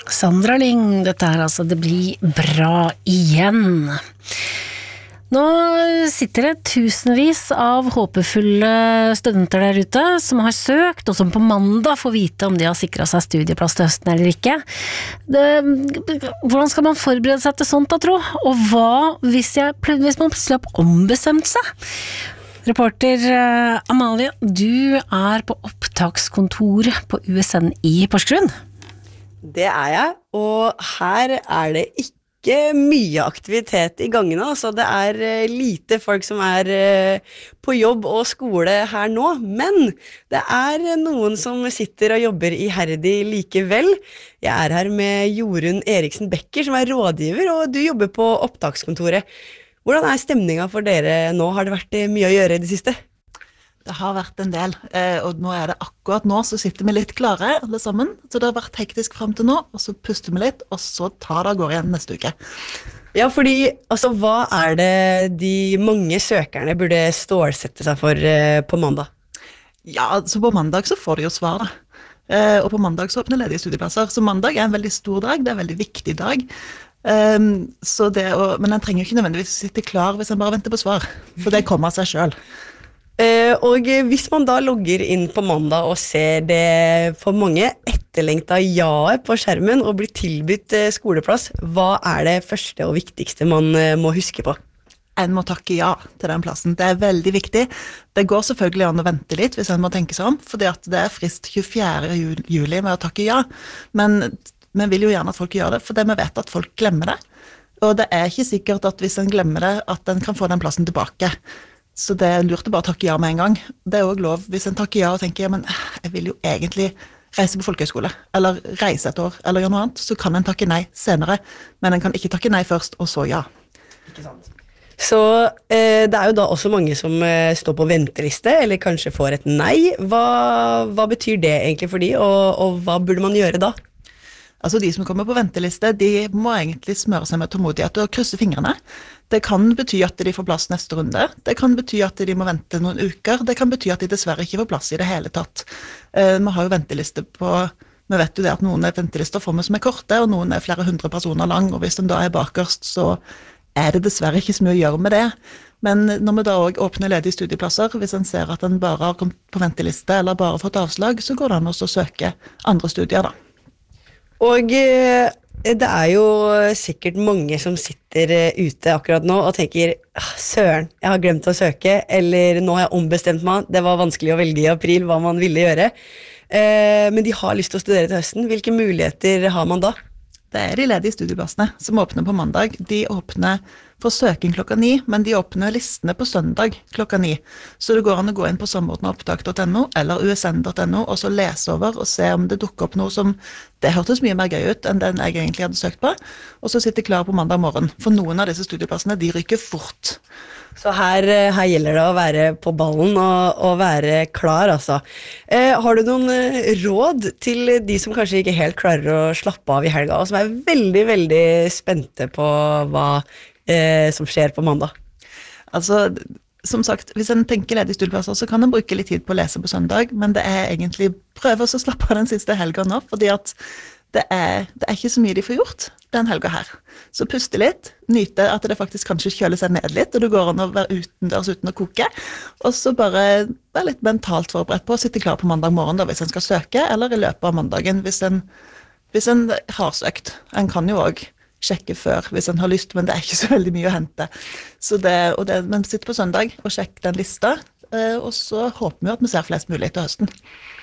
Sandra Lyng, dette altså Det blir bra igjen. Nå sitter det tusenvis av håpefulle studenter der ute som har søkt, og som på mandag får vite om de har sikret seg studieplass til høsten eller ikke. Hvordan skal man forberede seg til sånt da, tro? Og hva hvis man plutselig har ombestemt seg? Reporter Amalie, du på opptakskontoret på USN i Porsgrunn. Det jeg, og her det ikke mye aktivitet i gangene, så det lite folk som på jobb og skole her nå, men det noen som sitter og jobber iherdig likevel. Jeg her med Jorunn Eriksen Becker, som rådgiver, og du jobber på opptakskontoret. Hvordan stemningen for dere nå? Har det vært mye å gjøre i det siste? Det har vært en del, og nå det akkurat nå, så sitter vi litt klare alle sammen. Så det har vært hektisk frem til nå, og så puster vi litt, og så tar det og går igjen neste uke. Ja, fordi, altså, hva det de mange søkerne burde stålsette seg for på mandag? Ja, så på mandag så får de jo svar da. Og på mandag så åpner ledige studieplasser. Så mandag en veldig stor dag, det en veldig viktig dag. Men en trenger jo ikke nødvendigvis sitte klar hvis en bare venter på svar, for det kommer av seg selv. Og hvis man da logger inn på mandag og ser det for mange etterlengta jaet på skjermen og blir tilbudt skoleplass, hva det første og viktigste man må huske på? En må takke ja til den plassen. Det veldig viktig. Det går selvfølgelig an å vente litt hvis en må tenke seg om, fordi at det frist 24. juli med å takke ja. Men vi vil jo gjerne at folk gjør det, fordi vi vet at folk glemmer det. Og det ikke sikkert at hvis en glemmer det, at en kan få den plassen tilbake. Så det lurt å bare takke ja med en gang. Det også lov hvis en takker ja og tenker, ja, men jeg vil jo egentlig reise på folkehøyskole, eller reise et år, eller gjøre noe annet, så kan en takke nei senere, men en kan ikke takke nei først, og så ja. Ikke sant? Så det jo da også mange som står på venteliste, eller kanskje får et nei. Hva betyr det egentlig for de, og hva burde man gjøre da? Altså de som kommer på venteliste, de må egentlig smøre seg med tålmodighet og krysse fingrene. Det kan bety at de får plass neste runde. Det kan bety at de må vente noen uker. Det kan bety at de dessverre ikke får plass i det hele tatt. Vi har jo venteliste på, vi vet jo det at noen ventelister får vi som korte, og noen flere hundre personer lang, og hvis de da bakerst, så det dessverre ikke så mye å gjøre med det. Men når vi da også åpner ledige studieplasser, hvis en ser at en bare har kommet på venteliste, eller bare fått avslag, så går det an å søke andre studier da. Og det jo sikkert mange som sitter ute akkurat nå og tenker, søren, jeg har glemt å søke, eller nå har jeg ombestemt meg, det var vanskelig å velge i april hva man ville gjøre. Men de har lyst til å studere til høsten. Hvilke muligheter har man da? Det de ledige studieplassene som åpner på mandag. De åpner for søking 9, men de åpner listene på søndag 9. Så det går an å gå inn på samordneopptak.no eller usn.no og så lese over og se om det dukker opp noe som det hørtes mye mer gøy ut enn den jeg egentlig hadde søkt på, og så sitte klar på mandag morgen. For noen av disse studieplassene, de rykker fort. Så her gjelder det å være på ballen og være klar, altså. Har du noen råd til de som kanskje ikke helt klarer å slappe av i helga, og som veldig, veldig spente på hva som skjer på mandag? Altså, som sagt, hvis en tenker ledige studieplasser, så kan en bruke litt tid på å lese på søndag, men det egentlig prøve å slappe av den siste helga nå, fordi at det ikke så mye de får gjort den helga her. Så puste litt, nyte at det faktisk kanskje kjøler seg ned litt, og du går an å være utendørs uten å koke, og så bare være litt mentalt forberedt på å sitte klar på mandag morgen da, hvis en skal søke, eller i løpet av mandagen hvis en har søkt. En kan jo også sjekke før hvis en har lyst, men det ikke så veldig mye å hente. Men sitt på søndag og sjekk den lista, og så håper vi at vi ser flest mulig til høsten.